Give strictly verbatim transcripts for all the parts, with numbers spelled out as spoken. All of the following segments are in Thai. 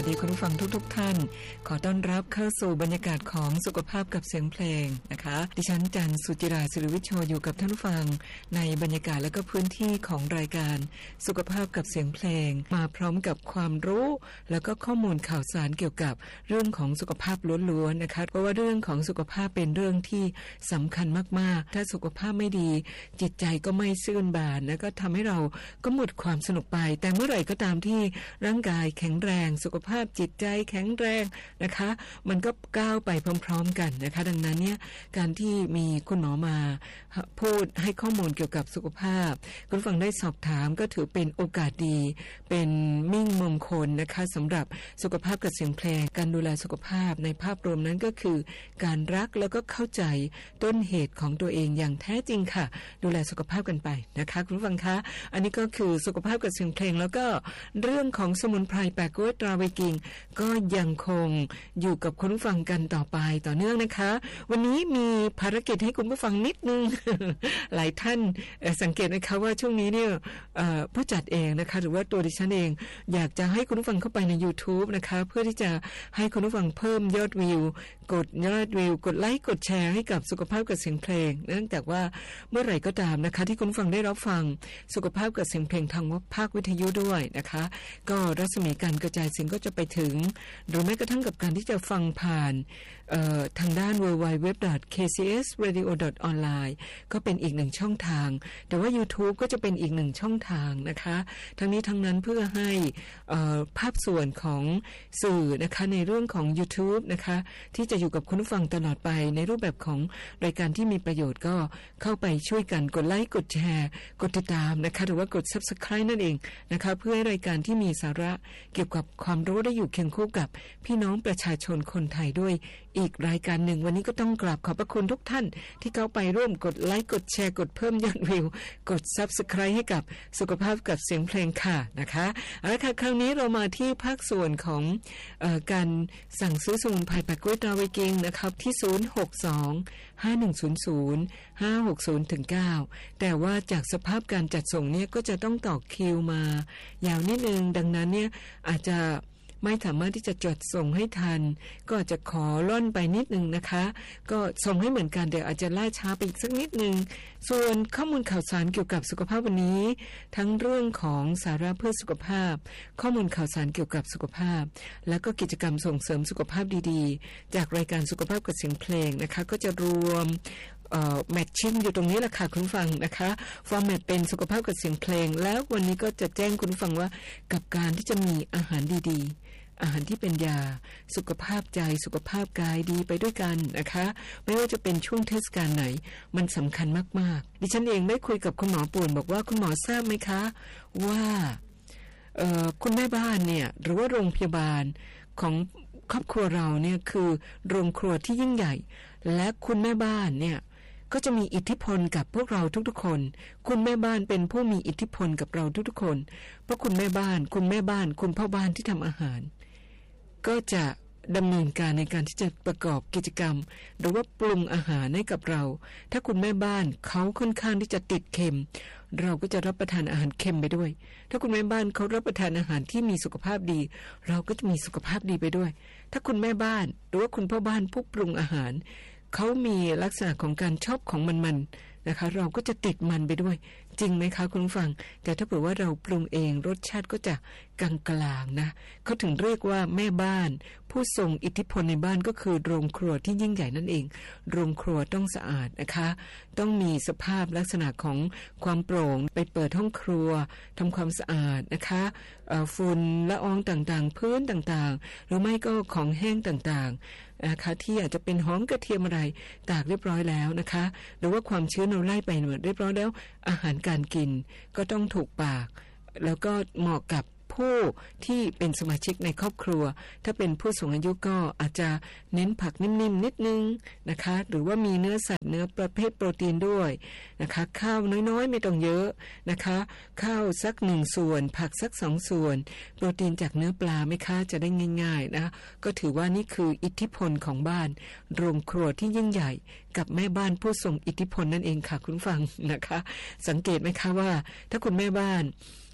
ดีคุณผู้ฟังทุกๆท่านขอต้อนรับเข้าสู่บรรยากาศของสุขภาพกับเสียงเพลงนะคะดิฉันจันทร์สุจิราศิริวิชโชอยู่กับท่านผู้ฟังในบรรยากาศและก็พื้นที่ของรายการสุขภาพกับเสียงเพลงมาพร้อมกับความรู้แล้วก็ข้อมูลข่าวสารเกี่ยวกับเรื่องของสุขภาพล้วนๆนะคะเพราะว่าเรื่องของสุขภาพเป็นเรื่องที่สำคัญมากๆถ้าสุขภาพไม่ดีจิตใจก็ไม่ซื่นบานแล้วก็ทำให้เราก็หมดความสนุกไปแต่เมื่อไหร่ก็ตามที่ร่างกายแข็งแรงสุขภาพจิตใจแข็งแรงนะคะมันก็ก้าวไปพร้อมๆกันนะคะดังนั้นเนี่ยการที่มีคุณหมอมาพูดให้ข้อมูลเกี่ยวกับสุขภาพคุณฟังได้สอบถามก็ถือเป็นโอกาสดีเป็นมิ่งมงคลนะคะสำหรับสุขภาพกับเสียงเพลงการดูแลสุขภาพในภาพรวมนั้นก็คือการรักแล้วก็เข้าใจต้นเหตุของตัวเองอย่างแท้จริงค่ะดูแลสุขภาพกันไปนะคะคุณฟังคะอันนี้ก็คือสุขภาพกับเสียงเพลงแล้วก็เรื่องของสมุนไพรแปลกกล้วยตราไวกิงก็ยังคงอยู่กับคุณผู้ฟังกันต่อไปต่อเนื่องนะคะวันนี้มีภารกิจให้คุณผู้ฟังนิดนึง หลายท่านสังเกตนะคะว่าช่วงนี้เนี่ยผู้จัดเองนะคะหรือว่าตัวดิฉันเองอยากจะให้คุณผู้ฟังเข้าไปใน YouTube นะคะเพื่อที่จะให้คุณผู้ฟังเพิ่มยอดวิวกดยอดวิวกดไลค์กดแชร์ให้กับสุขภาพกับเสียงเพลงเนื่องจากว่าเมื่อไหร่ก็ตามนะคะที่คุณผู้ฟังได้รับฟังสุขภาพกับเสียงเพลงทางภาควิทยุด้วยนะคะก็รัศมีการกระจายเสียงก็จะไปถึงหรือแม้กระทั่งกับการที่จะฟังผ่านทางด้าน ดับเบิลยู ดับเบิลยู ดับเบิลยู ดอท เค ซี เอส เรดิโอ ดอท ออนไลน์ ก็เป็นอีกหนึ่งช่องทางแต่ว่า YouTube ก็จะเป็นอีกหนึ่งช่องทางนะคะทั้งนี้ทั้งนั้นเพื่อให้ภาพส่วนของสื่อนะคะในเรื่องของ YouTube นะคะที่จะอยู่กับคุณผู้ฟังตลอดไปในรูปแบบของรายการที่มีประโยชน์ก็เข้าไปช่วยกันกดไลค์กดแชร์กดติดตามนะคะหรือว่ากด Subscribe นั่นเองนะคะเพื่อให้รายการที่มีสาระเกี่ยวกับความรู้ได้อยู่เคียงคู่กับพี่น้องประชาชนคนไทยด้วยอีกรายการหนึ่งวันนี้ก็ต้องกราบขอบพระคุณทุกท่านที่เข้าไปร่วมกดไลค์กดแชร์กดเพิ่มยอดวิวกด Subscribe ให้กับสุขภาพกับเสียงเพลงค่ะนะคะเอาละค่ะคราวนี้เรามาที่ภาคส่วนของเอ่อการสั่งซื้อสมุนไพรแปลกกล้วยตราไวกิงนะครับที่ศูนย์ หก สอง ห้า หนึ่ง ศูนย์ ศูนย์ ห้า หก ศูนย์ ถึง เก้าแต่ว่าจากสภาพการจัดส่งเนี่ยก็จะต้องต่อคิวมายาวนิดนึงดังนั้นเนี่ยอาจจะไม่สามารถที่จะจดส่งให้ทันก็อาจจะขอล่อนไปนิดนึงนะคะก็ส่งให้เหมือนกันเดี๋ยวอาจจะล่าช้าไปอีกสักนิดนึงส่วนข้อมูลข่าวสารเกี่ยวกับสุขภาพวันนี้ทั้งเรื่องของสาระเพื่อสุขภาพข้อมูลข่าวสารเกี่ยวกับสุขภาพแล้วก็กิจกรรมส่งเสริมสุขภาพดีๆจากรายการสุขภาพกับเสียงเพลงนะคะก็จะรวมเอ่อแมทชิ่งอยู่ตรงนี้แหละค่ะคุณฟังนะคะฟอร์แมตเป็นสุขภาพกับเสียงเพลงแล้ววันนี้ก็จะแจ้งคุณฟังว่ากับการที่จะมีอาหารดีๆอาหารที่เป็นยาสุขภาพใจสุขภาพกายดีไปด้วยกันนะคะไม่ว่าจะเป็นช่วงเทศกาลไหนมันสำคัญมากๆดิฉันเองได้คุยกับคุณหมอป่วนบอกว่าคุณหมอทราบไหมคะว่าเอ่อคุณแม่บ้านเนี่ยหรือว่าโรงพยาบาลของครอบครัวเราเนี่ยคือโรงครัวที่ยิ่งใหญ่และคุณแม่บ้านเนี่ยก็จะมีอิทธิพลกับพวกเราทุกๆคนคุณแม่บ้านเป็นผู้มีอิทธิพลกับเราทุกๆคนเพราะคุณแม่บ้านคุณแม่บ้านคุณพ่อบ้านที่ทำอาหารก็จะดำเนินการในการที่จะประกอบกิจกรรมหรือว่าปรุงอาหารให้กับเราถ้าคุณแม่บ้านเขาค่อนข้างที่จะติดเค็มเราก็จะรับประทานอาหารเค็มไปด้วยถ้าคุณแม่บ้านเขารับประทานอาหารที่มีสุขภาพดีเราก็จะมีสุขภาพดีไปด้วยถ้าคุณแม่บ้านหรือว่าคุณพ่อบ้านผู้ปรุงอาหารเขามีลักษณะของการชอบของมันๆนะคะเราก็จะติดมันไปด้วยจริงไหมคะคุณผู้ฟังแต่ถ้าเผื่อว่าเราปรุงเองรสชาติก็จะกลางๆนะเขาถึงเรียกว่าแม่บ้านผู้ทรงอิทธิพลในบ้านก็คือโรงครัวที่ยิ่งใหญ่นั่นเองโรงครัวต้องสะอาดนะคะต้องมีสภาพลักษณะของความโปร่งไปเปิดห้องครัวทำความสะอาดนะคะฝุ่นละอองต่างๆพื้นต่างๆหรือไม่ก็ของแห้งต่างๆนะคะที่อาจจะเป็นหอมกระเทียมอะไรตากเรียบร้อยแล้วนะคะหรือว่าความชื้นเราไล่ไปหมดเรียบร้อยแล้วอาหารการกินก็ต้องถูกปากแล้วก็เหมาะกับผู้ที่เป็นสมาชิกในครอบครัวถ้าเป็นผู้สูงอายุก็อาจจะเน้นผักนิ่มๆนิดนึงนะคะหรือว่ามีเนื้อสัตว์เนื้อประเภทโปรตีนด้วยนะคะข้าวน้อยๆไม่ต้องเยอะนะคะข้าวสักหนึ่งส่วนผักสักสองส่วนโปรตีนจากเนื้อปลาไหมคะจะได้ง่ายๆนะก็ถือว่านี่คืออิทธิพลของบ้านโรงครัวที่ยิ่งใหญ่กับแม่บ้านผู้ทรงอิทธิพลนั่นเองค่ะคุณฟังนะคะสังเกตไหมคะว่าถ้าคุณแม่บ้าน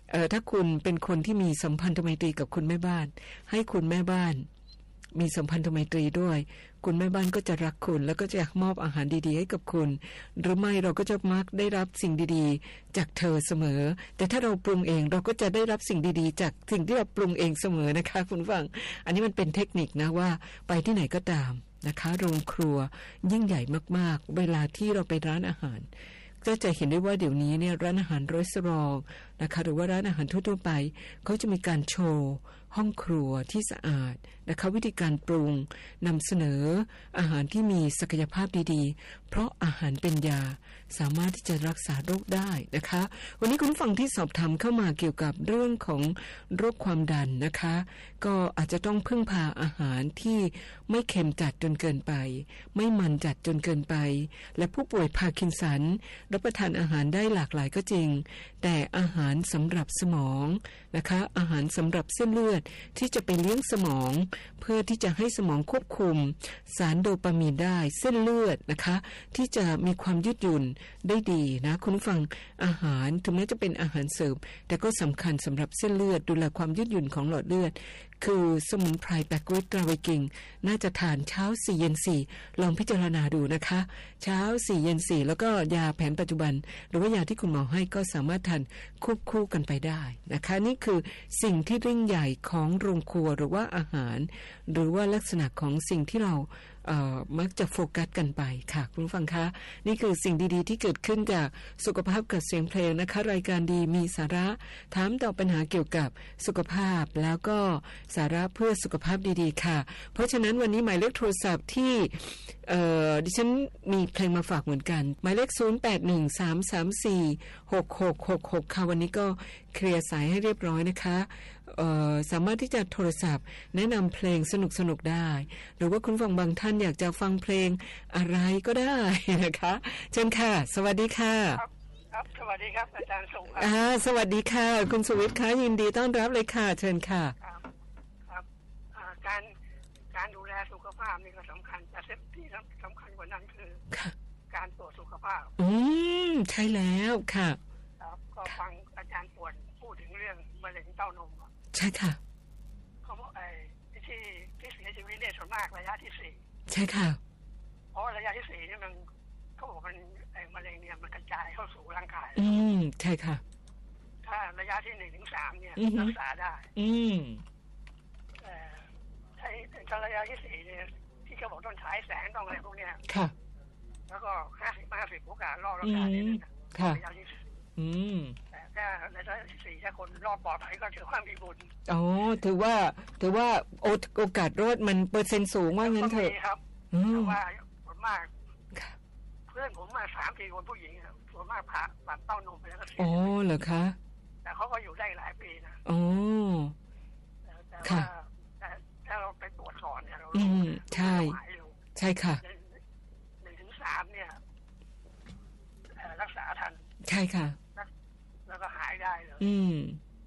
เอ่อถ้าคุณเป็นคนที่มีสัมพันธไมตรีกับคุณแม่บ้านให้คุณแม่บ้านมีสัมพันธไมตรีด้วยคุณแม่บ้านก็จะรักคุณแล้วก็จะมอบอาหารดีๆให้กับคุณหรือไม่เราก็จะมักได้รับสิ่งดีๆจากเธอเสมอแต่ถ้าเราปรุงเองเราก็จะได้รับสิ่งดีๆจากสิ่งที่เราปรุงเองเสมอนะคะคุณฟังอันนี้มันเป็นเทคนิคนะว่าไปที่ไหนก็ตามนะคะโรงครัวยิ่งใหญ่มากๆเวลาที่เราไปร้านอาหารก็จะเห็นได้ว่าเดี๋ยวนี้เนี่ยร้านอาหารรีสอร์ทนะคะหรือว่าร้านอาหารทั่วๆไปเขาจะมีการโชว์ห้องครัวที่สะอาดนะคะวิธีการปรุงนำเสนออาหารที่มีศักยภาพดีๆเพราะอาหารเป็นยาสามารถที่จะรักษาโรคได้นะคะวันนี้คุณฟังที่สอบถามเข้ามาเกี่ยวกับเรื่องของโรคความดันนะคะก็อาจจะต้องพึ่งพาอาหารที่ไม่เค็มจัดจนเกินไปไม่มันจัดจนเกินไปและผู้ป่วยพาร์กินสันรับประทานอาหารได้หลากหลายก็จริงแต่อาหารสำหรับสมองนะคะอาหารสำหรับเส้นเลือดที่จะไปเลี้ยงสมองเพื่อที่จะให้สมองควบคุมสารโดปามีนได้เส้นเลือดนะคะที่จะมีความยืดหยุ่นได้ดีนะคุณผู้ฟังอาหารถึงแม้จะเป็นอาหารเสริมแต่ก็สำคัญสำหรับเส้นเลือดดูแลความยืดหยุ่นของหลอดเลือดคือสมุนไพรแบควิดกราเวกิงน่าจะทานเช้าสี่เย็นสี่ลองพิจารณาดูนะคะเช้าสี่เย็นสี่แล้วก็ยาแผนปัจจุบันหรือว่ายาที่คุณหมอให้ก็สามารถทานควบคู่กันไปได้นะคะนี่คือสิ่งที่ยิ่งใหญ่ของโรงครัวหรือว่าอาหารหรือว่าลักษณะของสิ่งที่เราเอ่อมักจะโฟกัสกันไปค่ะคุณผู้ฟังคะนี่คือสิ่งดีๆที่เกิดขึ้นจากสุขภาพกับเสียงเพลงนะคะรายการดีมีสาระถามตอบปัญหาเกี่ยวกับสุขภาพแล้วก็สาระเพื่อสุขภาพดีๆค่ะเพราะฉะนั้นวันนี้หมายเลขโทรศัพท์ที่เอ่อดิฉันมีเพลงมาฝากเหมือนกันหมายเลขศูนย์ แปด หนึ่ง สาม สาม สี่ หก หก หก หกค่ะวันนี้ก็เคลียร์สายให้เรียบร้อยนะคะเอ่อสามารถที่จะโทรศัพท์แนะนำเพลงสนุกๆได้หรือว่าคุณฟังบางท่านอยากจะฟังเพลงอะไรก็ได้นะคะเชิญค่ะสวัสดีค่ะครับครับสวัสดีครับอาจารย์ส่งครับอ่าสวัสดีค่ะคุณสุวิทย์ค่ะยินดีต้อนรับเลยค่ะเชิญค่ะครับครับการการดูแลสุขภาพนี่ก็สำคัญแต่ที่สำคัญกว่านั้นคือการตรวจสุขภาพอืมใช่แล้วค่ะครับก็ฟังอาจารย์ปวดพูดถึงเรื่องมะเร็งเต้านมใช่ค่ะเขาบอกไอ้ที่ที่เสียชีวิตเนี่ยส่วนมากระยะที่สี่ใช่ค่ะเพราะระยะที่สี่นี่มันเขาบอกมันไอ้มะเร็งเนี่ยมันกระจายเข้าสู่ร่างกายอืมใช่ค่ะถ้าระยะที่หนึ่งถึงสามเนี่ยรักษาได้อืมแต่ถ้าระยะที่สี่เนี่ยที่เขาบอกต้องฉายแสงต้องอะไรพวกเนี้ยค่ะแล้วก็ห้าสิบห้าสิบโอกาสรอดรักษาเนี่ยนะระยะที่สี่อืมแต่ถ้าระยะที่สี่ถ้าคนรอดปลอดภัยก็ถือว่ามีบุญอ๋อถือว่าถือว่าโอกาสรอดมันเปอร์เซ็นต์สูงว่างั้นเถอะครับเพราะว่าส่วนมากเพื่อนผมมาสามสี่คนผู้หญิงส่วนมากผ่าตัดเต้านมไปแล้วก็เสียอ๋อเหรอคะแต่เขาก็อยู่ได้หลายปีนะอ๋อแต่ว่าแต่ถ้าเราไปตรวจก่อนเนี่ยเราอืมใช่ใช่ค่ะหนึ่งถึงสามเนี่ยรักษาทันใช่ค่ะแล้วก็หายได้เลยอืม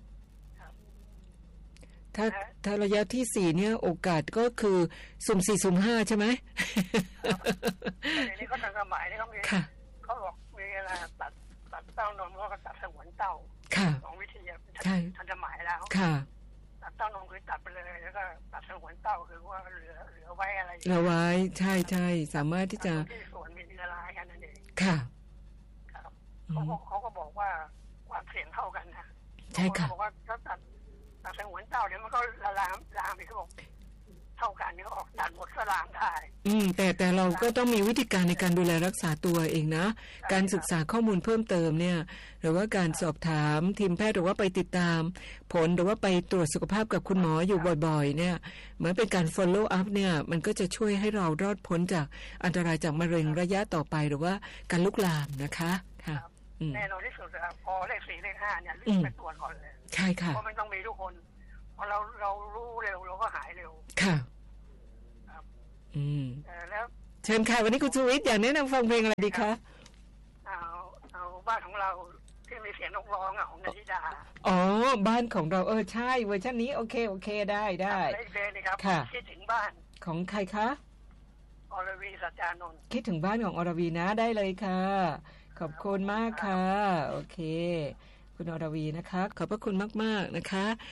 ถ้าถ้าระยะที่สี่เนี่ยโอกาสก็คือสุ่มสี่สุ่มห้าใช่ไหมในนี้ก็ทันสมัยนี่เขามีเขาบอกมีอะไรตัดตัดเต้านมแล้วก็ตัดสงวนเต้าของวิทยาทันสมัยแล้วตัดเต้านมคือตัดไปเลยแล้วก็ตัดสงวนเต้าคือว่าเหลือเหลือไว้อะไรเหลือไว้ใช่ใช่สามารถที่จะที่ส่วนมีเนื้อร้ายกันนั่นเองค่ะครับเขาเขาก็บอกว่าความเสี่ยงเท่ากันนะใช่ค่ะบอกว่าถ้าตัดตัดสงวนเต้าเดี๋ยวมันก็ละลามลามไปเขาบอกเท่ากันนี่ออกตัดหมดก็ลามได้อืมแต่แต่เราก็ต้องมีวิธีการในการดูแลรักษาตัวเองนะการศึกษาข้อมูลเพิ่มเติมเนี่ยหรือว่าการสอบถามทีมแพทย์หรือว่าไปติดตามผลหรือว่าไปตรวจสุขภาพกับคุณหมออยู่บ่อยๆเนี่ยเหมือนเป็นการ follow up เนี่ยมันก็จะช่วยให้เรารอดพ้นจากอันตรายจากมะเร็งระยะต่อไปหรือว่าการลุกลามนะคะค่ะแน่นอนที่สุดพอเลขสี่เลขห้าเนี่ยรีบไปตรวจก่อนเลยใช่ค่ะเพราะมันต้องมีทุกคนพอเราเรารู้เร็วเราก็หายเร็วค่ะครับอืมแล้วเชิญค่ะวันนี้คุณชูวิทย์อยากแนะนำฟังเพลงอะไรดีคะเอาเอาบ้านของเราที่มีเสียงนกร้องอ่ะของนันทิดาอ๋อบ้านของเราเออใช่เวอร์ชันนี้โอเคโอเคได้ได้ได้เพลงนี้ครับคิดถึงบ้านของใครคะอรวีสัจจานนท์คิดถึงบ้านของอรวีนะได้เลยค่ะขอบคุณมากค่ะโอเคคุณอรวีนะคะขอบพระคุณมากๆนะคะ